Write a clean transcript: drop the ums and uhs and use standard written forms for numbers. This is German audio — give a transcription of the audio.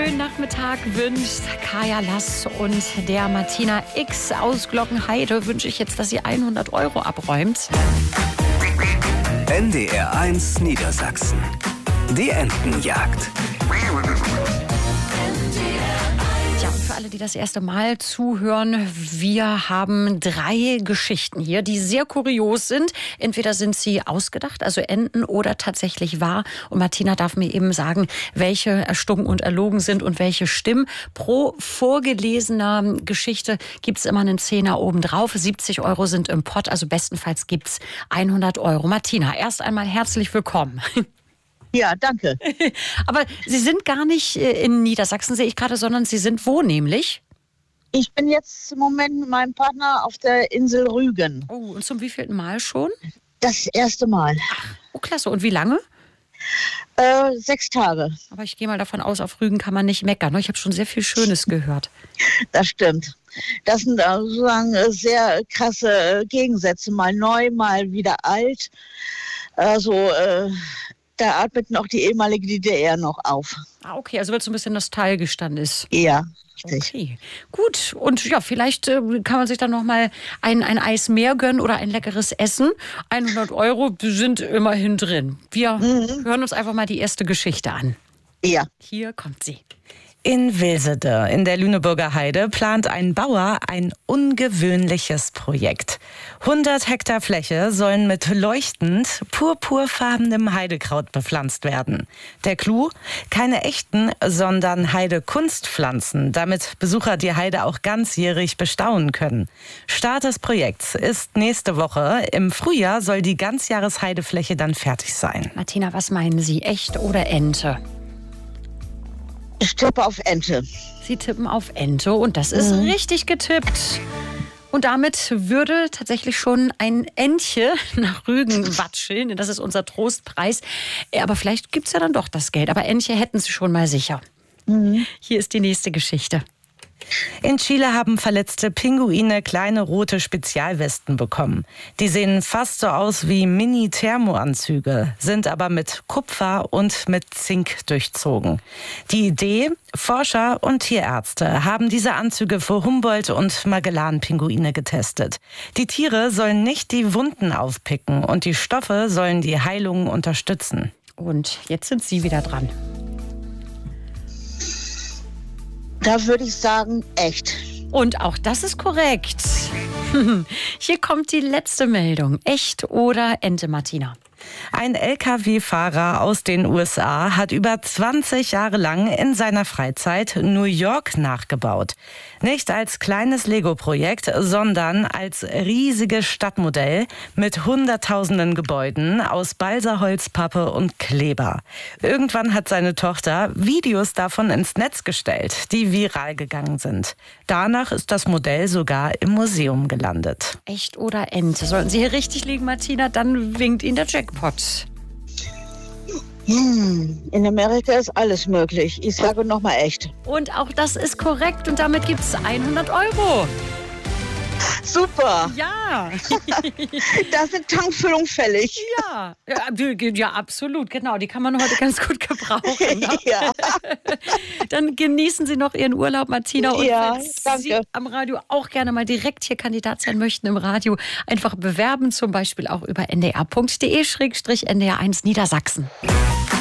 schönen Nachmittag wünscht Kaya Lass und der Martina X aus Glockenheide wünsche ich jetzt, dass sie 100 € abräumt. NDR 1 Niedersachsen. Die Entenjagd. Ja, und für alle, die das erste Mal zuhören, wir haben 3 Geschichten hier, die sehr kurios sind. Entweder sind sie ausgedacht, also Enten, oder tatsächlich wahr. Und Martina darf mir eben sagen, welche erstunken und erlogen sind und welche stimmen. Pro vorgelesener Geschichte gibt es immer einen Zehner obendrauf. 70 € sind im Pott, also bestenfalls gibt es 100 €. Martina, erst einmal herzlich willkommen. Ja, danke. Aber Sie sind gar nicht in Niedersachsen, sehe ich gerade, sondern Sie sind wo nämlich? Ich bin jetzt im Moment mit meinem Partner auf der Insel Rügen. Oh, und zum wievielten Mal schon? Das erste Mal. Oh, klasse. Und wie lange? 6 Tage. Aber ich gehe mal davon aus, auf Rügen kann man nicht meckern. Ich habe schon sehr viel Schönes gehört. Das stimmt. Das sind sozusagen sehr krasse Gegensätze. Mal neu, mal wieder alt. Da atmet noch die ehemalige DDR noch auf. Ah, okay, also weil es so ein bisschen nostalgisch dann ist. Ja, richtig. Okay, gut. Und ja, vielleicht kann man sich dann noch mal ein Eis mehr gönnen oder ein leckeres Essen. 100 € sind immerhin drin. Wir hören uns einfach mal die erste Geschichte an. Ja. Hier kommt sie. In Wilsede in der Lüneburger Heide plant ein Bauer ein ungewöhnliches Projekt. 100 Hektar Fläche sollen mit leuchtend purpurfarbenem Heidekraut bepflanzt werden. Der Clou? Keine echten, sondern Heidekunstpflanzen, damit Besucher die Heide auch ganzjährig bestaunen können. Start des Projekts ist nächste Woche. Im Frühjahr soll die Ganzjahresheidefläche dann fertig sein. Martina, was meinen Sie? Echt oder Ente? Ich tippe auf Ente. Sie tippen auf Ente und das ist richtig getippt. Und damit würde tatsächlich schon ein Entche nach Rügen watscheln. Das ist unser Trostpreis. Aber vielleicht gibt es ja dann doch das Geld. Aber Entche hätten Sie schon mal sicher. Hier ist die nächste Geschichte. In Chile haben verletzte Pinguine kleine rote Spezialwesten bekommen. Die sehen fast so aus wie Mini-Thermoanzüge, sind aber mit Kupfer und mit Zink durchzogen. Die Idee? Forscher und Tierärzte haben diese Anzüge für Humboldt- und Magellan-Pinguine getestet. Die Tiere sollen nicht die Wunden aufpicken und die Stoffe sollen die Heilung unterstützen. Und jetzt sind Sie wieder dran. Da würde ich sagen, echt. Und auch das ist korrekt. Hier kommt die letzte Meldung. Echt oder Ente, Martina? Ein Lkw-Fahrer aus den USA hat über 20 Jahre lang in seiner Freizeit New York nachgebaut. Nicht als kleines Lego-Projekt, sondern als riesiges Stadtmodell mit hunderttausenden Gebäuden aus Balsaholz, Pappe und Kleber. Irgendwann hat seine Tochter Videos davon ins Netz gestellt, die viral gegangen sind. Danach ist das Modell sogar im Museum gelandet. Echt oder Ente? Sollten Sie hier richtig liegen, Martina, dann winkt Ihnen der Jackpot. In Amerika ist alles möglich. Ich sage nochmal echt. Und auch das ist korrekt und damit gibt es 100 €. Super. Ja. Da sind Tankfüllung fällig. Ja, absolut, genau. Die kann man heute ganz gut gebrauchen. Ne? Ja. Dann genießen Sie noch Ihren Urlaub, Martina. Und Ja, wenn danke. Sie am Radio auch gerne mal direkt hier Kandidat sein möchten im Radio, einfach bewerben, zum Beispiel auch über ndr.de/ndr1 Niedersachsen.